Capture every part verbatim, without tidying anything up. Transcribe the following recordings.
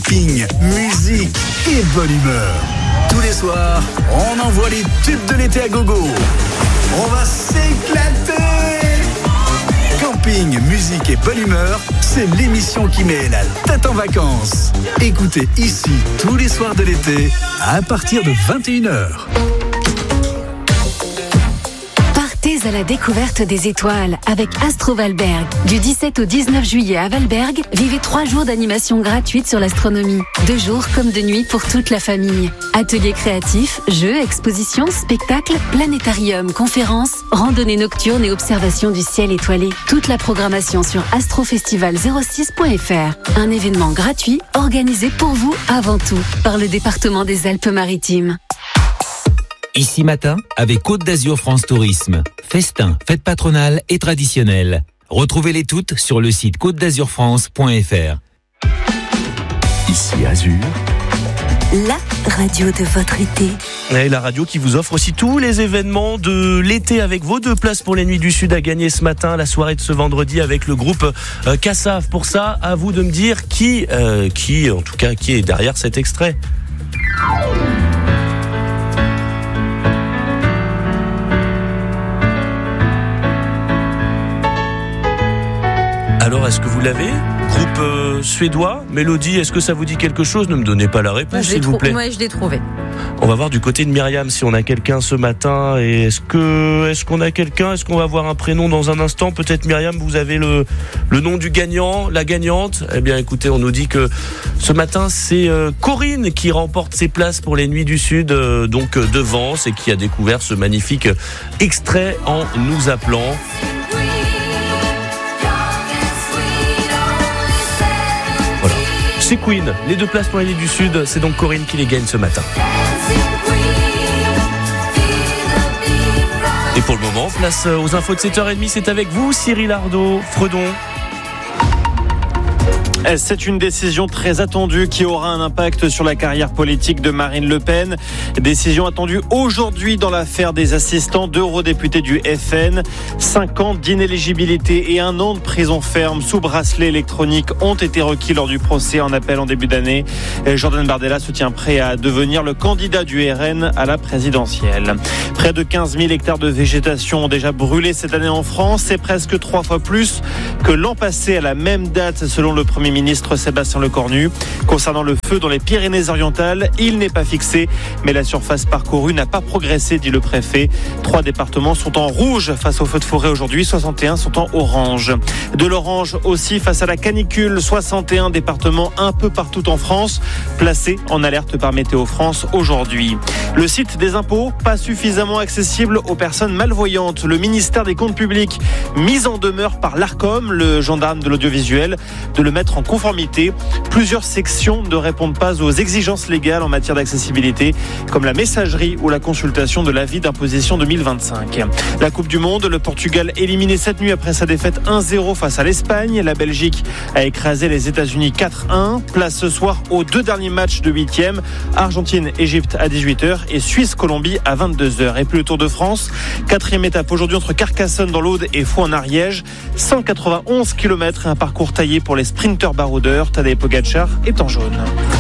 Camping, musique et bonne humeur. Tous les soirs, on envoie les tubes de l'été à gogo. On va s'éclater. Camping, musique et bonne humeur, c'est l'émission qui met la tête en vacances. Écoutez ici tous les soirs de l'été à partir de vingt et une heures. Partez à la découverte des étoiles avec Astro Valberg. Du dix-sept au dix-neuf juillet à Valberg, vivez trois jours d'animation gratuite sur l'astronomie. De jour comme de nuit pour toute la famille. Ateliers créatifs, jeux, expositions, spectacles, planétarium, conférences, randonnées nocturnes et observation du ciel étoilé. Toute la programmation sur astrofestival zéro six point f r. Un événement gratuit organisé pour vous avant tout par le département des Alpes-Maritimes. Ici matin, avec Côte d'Azur France Tourisme. Festin, fête patronale et traditionnelle. Retrouvez-les toutes sur le site côte d'azur france point f r. Ici Azur, La radio de votre été. Et la radio qui vous offre aussi tous les événements de l'été avec vos deux places pour les Nuits du Sud à gagner ce matin, la soirée de ce vendredi avec le groupe euh, Cassav. Pour ça, à vous de me dire qui, euh, qui, en tout cas, qui est derrière cet extrait. Alors, est-ce que vous l'avez ? Groupe euh, suédois, Mélodie, est-ce que ça vous dit quelque chose ? Ne me donnez pas la réponse, s'il vous plaît. Moi, je l'ai trouvé. On va voir du côté de Myriam si on a quelqu'un ce matin. Et est-ce que, est-ce qu'on a quelqu'un ? Est-ce qu'on va avoir un prénom dans un instant ? Peut-être Myriam, vous avez le, le nom du gagnant, la gagnante ? Eh bien, écoutez, on nous dit que ce matin, c'est euh, Corinne qui remporte ses places pour les Nuits du Sud, euh, donc euh, de Vence, et qui a découvert ce magnifique extrait en nous appelant. C'est Queen, les deux places pour les Nuits du Sud, c'est donc Corinne qui les gagne ce matin. Et pour le moment, place aux infos de sept heures trente, c'est avec vous Cyril Ardo, Fredon. C'est une décision très attendue qui aura un impact sur la carrière politique de Marine Le Pen. Décision attendue aujourd'hui dans l'affaire des assistants d'eurodéputés du F N. Cinq ans d'inéligibilité et un an de prison ferme sous bracelet électronique ont été requis lors du procès en appel en début d'année. Jordan Bardella se tient prêt à devenir le candidat du R N à la présidentielle. Près de quinze mille hectares de végétation ont déjà brûlé cette année en France. C'est presque trois fois plus que l'an passé à la même date selon le Premier ministre. ministre Sébastien Lecornu. Concernant le feu dans les Pyrénées-Orientales, il n'est pas fixé, mais la surface parcourue n'a pas progressé, dit le préfet. Trois départements sont en rouge face aux feux de forêt aujourd'hui, soixante et un sont en orange. De l'orange aussi face à la canicule, soixante et un départements un peu partout en France, placés en alerte par Météo France aujourd'hui. Le site des impôts, pas suffisamment accessible aux personnes malvoyantes. Le ministère des Comptes publics, mis en demeure par l'Arcom, le gendarme de l'audiovisuel, de le mettre en conformité. Plusieurs sections ne répondent pas aux exigences légales en matière d'accessibilité, comme la messagerie ou la consultation de l'avis d'imposition deux mille vingt-cinq. La Coupe du Monde, le Portugal éliminé cette nuit après sa défaite un zéro face à l'Espagne. La Belgique a écrasé les États-Unis quatre un. Place ce soir aux deux derniers matchs de huitième. Argentine-Égypte à dix-huit heures et Suisse-Colombie à vingt-deux heures. Et puis le Tour de France, quatrième étape aujourd'hui entre Carcassonne dans l'Aude et Faux en Ariège. cent quatre-vingt-onze kilomètres et un parcours taillé pour les sprinteurs baroudeurs. Tadej Pogacar est en jaune.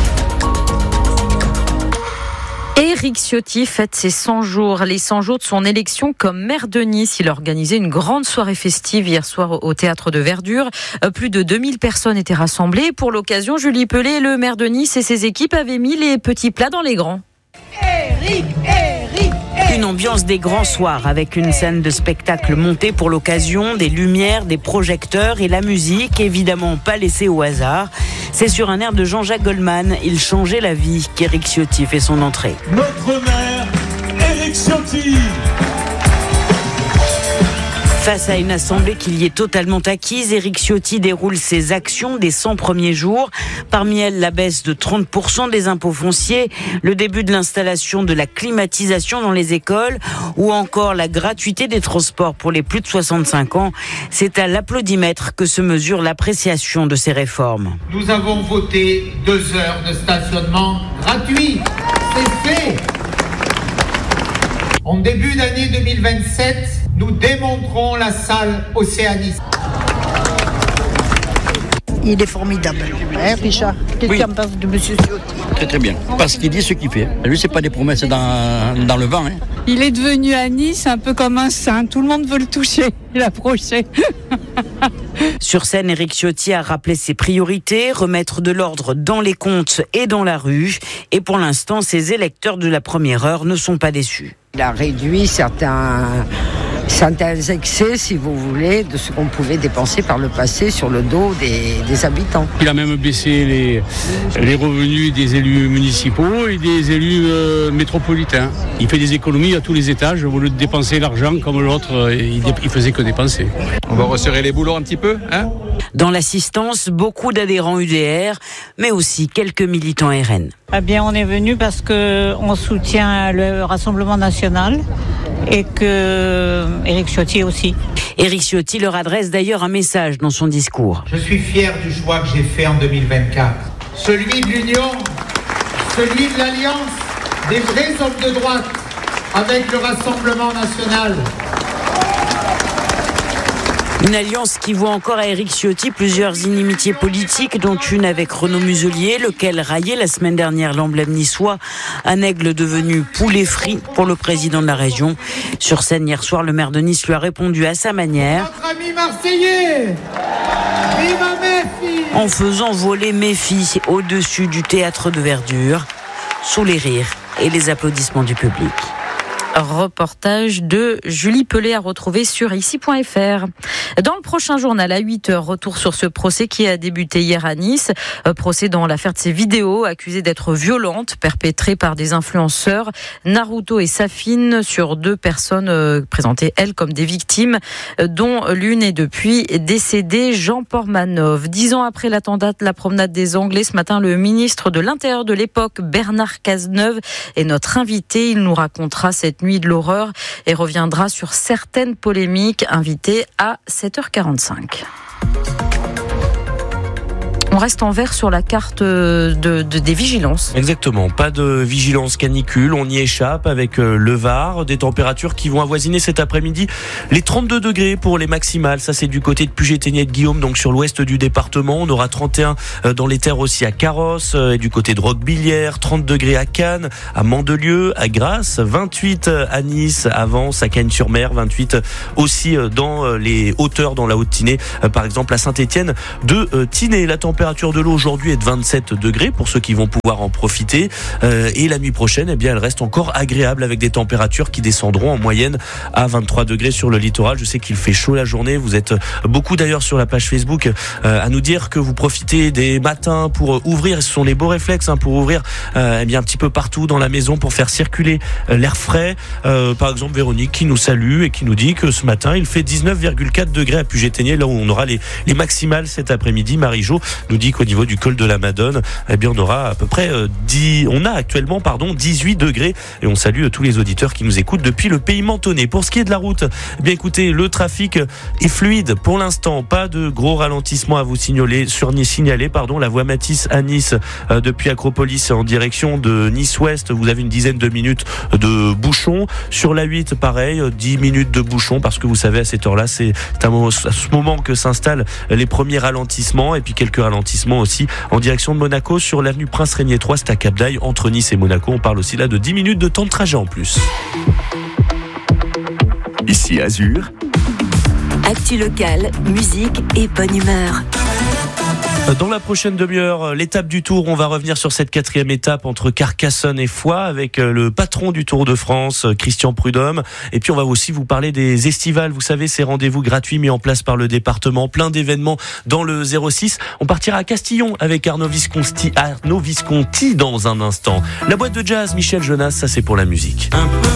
Éric Ciotti fête ses cent jours, les cent jours de son élection comme maire de Nice. Il a organisé une grande soirée festive hier soir au théâtre de Verdure. Plus de deux mille personnes étaient rassemblées. Pour l'occasion, Julie Pelé, le maire de Nice et ses équipes avaient mis les petits plats dans les grands. Éric, Éric, Éric. Une ambiance des grands soirs avec une scène de spectacle montée pour l'occasion, des lumières, des projecteurs et la musique, évidemment pas laissée au hasard. C'est sur un air de Jean-Jacques Goldman, Il changeait la vie, qu'Éric Ciotti fait son entrée. Notre maire, Éric Ciotti. Face à une assemblée qui y est totalement acquise, Éric Ciotti déroule ses actions des cent premiers jours. Parmi elles, la baisse de trente pour cent des impôts fonciers, le début de l'installation de la climatisation dans les écoles ou encore la gratuité des transports pour les plus de soixante-cinq ans. C'est à l'applaudimètre que se mesure l'appréciation de ces réformes. Nous avons voté deux heures de stationnement gratuit. C'est fait. En début d'année deux mille vingt-sept, nous démonterons la salle Océanis. il est formidable. Hein, Richard, qu'est-ce Oui. que tu en penses de monsieur Ciotti? Très très bien. Parce qu'il dit ce qu'il fait. Lui, c'est pas des promesses dans, dans le vent. Hein. Il est devenu à Nice un peu comme un saint. Tout le monde veut le toucher, l'approcher. Sur scène, Éric Ciotti a rappelé ses priorités, remettre de l'ordre dans les comptes et dans la rue. Et pour l'instant, ses électeurs de la première heure ne sont pas déçus. Il a réduit certains, certains excès, si vous voulez, de ce qu'on pouvait dépenser par le passé sur le dos des, des habitants. Il a même baissé les, les revenus des élus municipaux et des élus euh, métropolitains. Il fait des économies à tous les étages. Au lieu de dépenser l'argent comme l'autre, il, il faisait que dépenser. On va resserrer les boulots un petit peu, hein ? Dans l'assistance, beaucoup d'adhérents U D R, mais aussi quelques militants R N. Eh bien, on est venu parce qu'on soutient le Rassemblement national et que Éric Ciotti aussi. Éric Ciotti leur adresse d'ailleurs un message dans son discours. Je suis fier du choix que j'ai fait en deux mille vingt-quatre. Celui de l'union, celui de l'alliance, des vrais hommes de droite avec le Rassemblement national. Une alliance qui voit encore à Éric Ciotti plusieurs inimitiés politiques, dont une avec Renaud Muselier, lequel raillait la semaine dernière l'emblème niçois, un aigle devenu poulet frit pour le président de la région. Sur scène hier soir, le maire de Nice lui a répondu à sa manière. Notre ami marseillais, viva Messi! En faisant voler Méfi au-dessus du théâtre de Verdure, sous les rires et les applaudissements du public. Reportage de Julie Pellet à retrouver sur ici point f r. Dans le prochain journal à huit heures, retour sur ce procès qui a débuté hier à Nice. Procès dans l'affaire de ces vidéos accusées d'être violentes, perpétrées par des influenceurs, Naruto et Safine, sur deux personnes présentées, elles, comme des victimes, dont l'une est depuis décédée, Jean Portmanov. Dix ans après l'attentat de la promenade des Anglais, ce matin, le ministre de l'Intérieur de l'époque, Bernard Cazeneuve, est notre invité. Il nous racontera cette nuit de l'horreur et reviendra sur certaines polémiques. Invité à sept heures quarante-cinq. On reste en vert sur la carte de, de, des vigilances. Exactement, pas de vigilance canicule, on y échappe avec le Var, des températures qui vont avoisiner cet après-midi les trente-deux degrés pour les maximales. Ça, c'est du côté de Puget-Théniers et de Guillaume, donc sur l'ouest du département. On aura trente et un dans les terres aussi à Carrosse et du côté de Roquebillière, trente degrés à Cannes, à Mandelieu, à Grasse, vingt-huit à Nice, à Vence, à Cagnes-sur-Mer, vingt-huit aussi dans les hauteurs, dans la Haute-Tinée, par exemple à Saint-Étienne de Tinée. La température La température de l'eau aujourd'hui est de vingt-sept degrés pour ceux qui vont pouvoir en profiter. Euh, et la nuit prochaine, eh bien, elle reste encore agréable avec des températures qui descendront en moyenne à vingt-trois degrés sur le littoral. Je sais qu'il fait chaud la journée. Vous êtes beaucoup d'ailleurs sur la page Facebook euh, à nous dire que vous profitez des matins pour ouvrir. Ce sont les beaux réflexes hein, pour ouvrir euh, eh bien, un petit peu partout dans la maison pour faire circuler euh, l'air frais. Euh, par exemple, Véronique qui nous salue et qui nous dit que ce matin, il fait dix-neuf virgule quatre degrés à Puget-Théniers, là où on aura les, les maximales cet après-midi. Marie-Jo nous dit qu'au niveau du col de la Madone, eh bien, on aura à peu près euh, dix, on a actuellement, pardon, dix-huit degrés et on salue tous les auditeurs qui nous écoutent depuis le pays mentonné. Pour ce qui est de la route, eh bien, écoutez, le trafic est fluide pour l'instant. Pas de gros ralentissements à vous signaler, sur signaler, pardon, la voie Matisse à Nice, euh, depuis Acropolis en direction de Nice-Ouest. Vous avez une dizaine de minutes de bouchons. Sur la huit, pareil, dix minutes de bouchons parce que vous savez, à cette heure-là, c'est à ce moment que s'installent les premiers ralentissements et puis quelques ralentissements aussi en direction de Monaco sur l'avenue Prince-Régnier trois, c'est à Cap d'Aille entre Nice et Monaco. On parle aussi là de dix minutes de temps de trajet en plus. Ici Azur. Actu locale, musique et bonne humeur. Dans la prochaine demi-heure, l'étape du Tour, on va revenir sur cette quatrième étape entre Carcassonne et Foix avec le patron du Tour de France, Christian Prudhomme. Et puis on va aussi vous parler des estivales. Vous savez, ces rendez-vous gratuits mis en place par le département, plein d'événements dans le zéro six. On partira à Castillon avec Arnaud Visconti, Arnaud Visconti dans un instant. La boîte de jazz, Michel Jonas, ça c'est pour la musique. Un peu